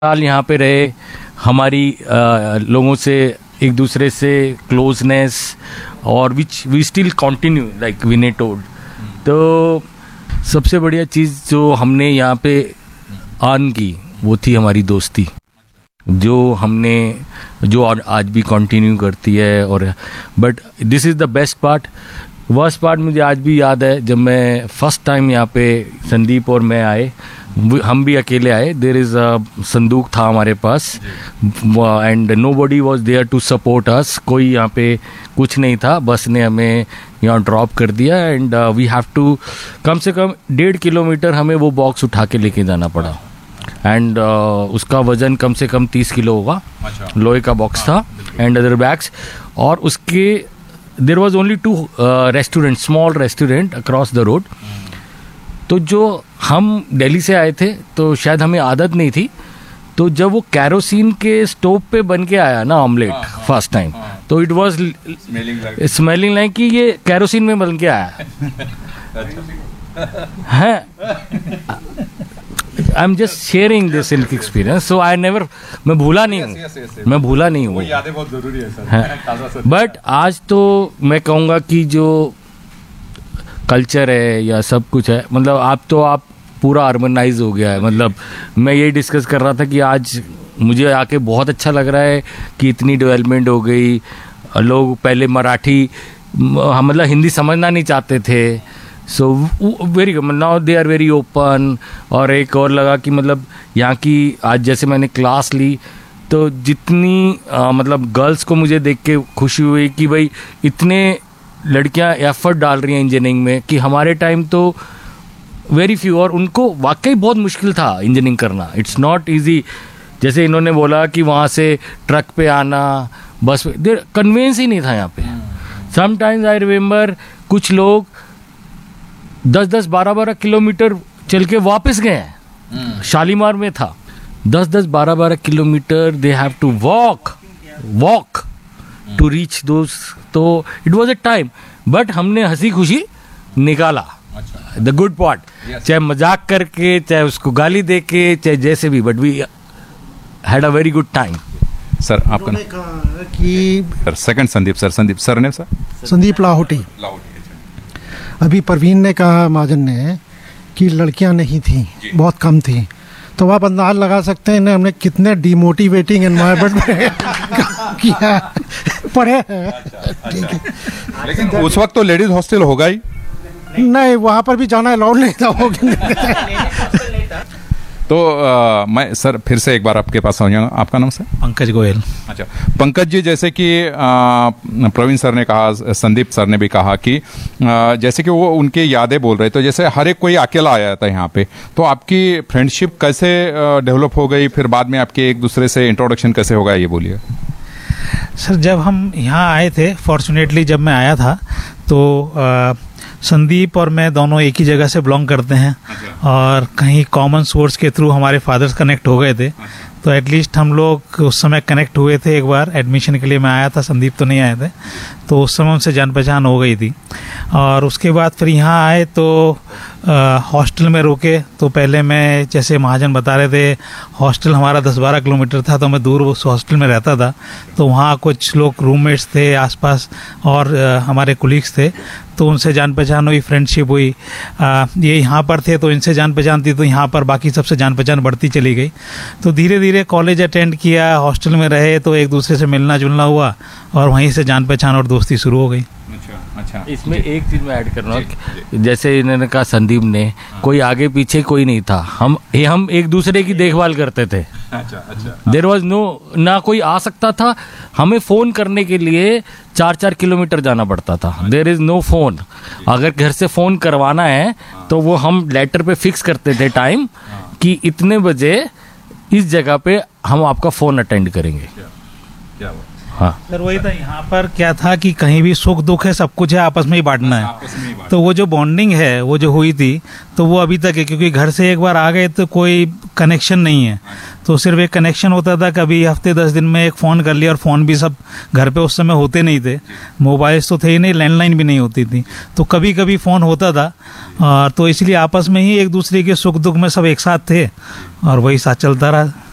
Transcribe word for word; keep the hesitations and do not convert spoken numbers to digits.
साल यहाँ पे रहे, हमारी आ, लोगों से एक दूसरे से क्लोजनेस और which we still continue like wine told. तो सबसे बढ़िया चीज़ जो हमने यहाँ पे अर्न की वो थी हमारी दोस्ती, जो हमने जो आज भी कंटिन्यू करती है। और but this is the best part. Worst part मुझे आज भी याद है, जब मैं फर्स्ट टाइम यहाँ पे संदीप और मैं आए, हम भी अकेले आए। देयर इज़ अ संदूक था हमारे पास and no buddy was there to support us. कोई यहाँ पे कुछ नहीं था, बस ने हमें यहाँ ड्रॉप कर दिया and we have to come से कम डेढ़ किलोमीटर हमें वो बॉक्स उठा के लेके जाना पड़ा एंड uh, उसका वज़न कम से कम तीस किलो होगा। अच्छा। लोहे का बॉक्स था एंड अदर बैग्स। और उसके there was only to restaurant, small restaurant across the road. तो जो हम दिल्ली से आए थे तो शायद हमें आदत नहीं थी, तो जब वो कैरोसिन के स्टोव पे बन के आया ना ऑमलेट फर्स्ट टाइम, तो इट वाज स्मेलिंग लाइक कि ये कैरोसिन में बन के आया है। I am just sharing this in experience, so I never, मैं भूला नहीं हूँ, yes, yes, yes, yes. मैं भूला नहीं हूँ। यादें बहुत जरूरी है सर। बट आज तो मैं कहूँगा कि जो कल्चर है या सब कुछ है, मतलब आप तो आप पूरा अर्बनाइज हो गया है। मतलब मैं यही डिस्कस कर रहा था कि आज मुझे आके बहुत अच्छा लग रहा है कि इतनी डेवलपमेंट हो गई। लोग पहले मराठी मतलब हिंदी समझना नहीं चाहते थे, so very now they are very open. और एक और लगा कि मतलब यहाँ की आज जैसे मैंने क्लास ली तो जितनी आ, मतलब गर्ल्स को मुझे देख के खुशी हुई कि भाई इतने लड़कियाँ एफर्ट डाल रही हैं इंजीनियरिंग में, कि हमारे टाइम तो वेरी फ्यू, और उनको वाकई बहुत मुश्किल था इंजीनियरिंग करना। It's not easy. जैसे इन्होंने बोला कि वहाँ से ट्रक पे आना, बस पे कन्वेंस ही नहीं था यहाँ पे। समटाइम्स आई रिमेम्बर कुछ लोग दस दस बारह बारह किलोमीटर चल के वापस गए हैं। शालीमार में था दस दस बारह बारह kilometre, they have to walk walk to reach दोस। तो it was a time, but हमने हंसी खुशी निकाला द गुड पार्ट, चाहे मजाक करके, चाहे उसको गाली दे के, चाहे जैसे भी, but we had a very good time. Sir आपका कि second Sandeep sir, Sandeep sir ने सर संदीप लाहौटी। अभी परवीन ने कहा महाजन ने कि लड़कियां नहीं थी, बहुत कम थी, तो आप अंदाज लगा सकते हैं हमने कितने डिमोटिवेटिंग एनवायरनमेंट में किया पढ़े हैं। ठीक है, लेकिन उस वक्त तो लेडीज हॉस्टल होगा ही नहीं, वहाँ पर भी जाना अलाउड नहीं था। तो आ, मैं सर फिर से एक बार आपके पास आ जाऊँगा। आपका नाम सर? पंकज गोयल। अच्छा पंकज जी, जैसे कि प्रवीण सर ने कहा, संदीप सर ने भी कहा कि आ, जैसे कि वो उनकी यादें बोल रहे, तो जैसे हर एक कोई अकेला आया था यहाँ पे, तो आपकी फ्रेंडशिप कैसे डेवलप हो गई, फिर बाद में आपके एक दूसरे से इंट्रोडक्शन कैसे होगा, ये बोलिए। सर जब हम यहाँ आए थे, फॉर्चुनेटली जब मैं आया था तो आ, संदीप और मैं दोनों एक ही जगह से बिलोंग करते हैं और कहीं कॉमन सोर्स के थ्रू हमारे फादर्स कनेक्ट हो गए थे। तो एटलीस्ट हम लोग उस समय कनेक्ट हुए थे। एक बार एडमिशन के लिए मैं आया था, संदीप तो नहीं आए थे, तो उस समय उनसे जान पहचान हो गई थी। और उसके बाद फिर यहाँ आए तो हॉस्टल में रुके। तो पहले मैं, जैसे महाजन बता रहे थे, हॉस्टल हमारा दस बारह किलोमीटर था, तो मैं दूर उस हॉस्टल में रहता था। तो वहाँ कुछ लोग रूममेट्स थे आसपास और आ, हमारे कुलीग्स थे, तो उनसे जान पहचान हुई, फ्रेंडशिप हुई। आ, ये यहाँ पर थे तो इनसे जान पहचान थी, तो यहाँ पर बाकी सबसे जान पहचान बढ़ती चली गई। तो धीरे धीरे कॉलेज अटेंड किया, हॉस्टल में रहे, तो एक दूसरे से मिलना जुलना हुआ और वहीं से जान पहचान और दोस्ती शुरू हो गई। अच्छा अच्छा, इसमें एक चीज मैं ऐड कर रहा हूँ, जैसे इन्होंने कहा संदीप ने, कोई आगे पीछे कोई नहीं था, हम हम एक दूसरे की देखभाल करते थे। अच्छा अच्छा, देयर वाज नो, ना कोई आ सकता था, हमें फोन करने के लिए चार चार किलोमीटर जाना पड़ता था। There is no phone. अगर घर से फोन करवाना है तो वो हम लेटर पे फिक्स करते थे टाइम कि इतने बजे इस जगह पे हम आपका फोन अटेंड करेंगे। क्या हाँ सर, वही था। यहाँ पर क्या था कि कहीं भी सुख दुख है, सब कुछ है, आपस में ही बांटना है। तो वो जो बॉन्डिंग है वो जो हुई थी, तो वो अभी तक है, क्योंकि घर से एक बार आ गए तो कोई कनेक्शन नहीं है। तो सिर्फ एक कनेक्शन होता था, कभी हफ्ते दस दिन में एक फ़ोन कर लिया, और फ़ोन भी सब घर पे उस समय होते नहीं थे, मोबाइल्स तो थे ही नहीं, लैंडलाइन भी नहीं होती थी, तो कभी कभी फ़ोन होता था। और तो इसलिए आपस में ही एक दूसरे के सुख दुख में सब एक साथ थे और वही साथ चलता रहा।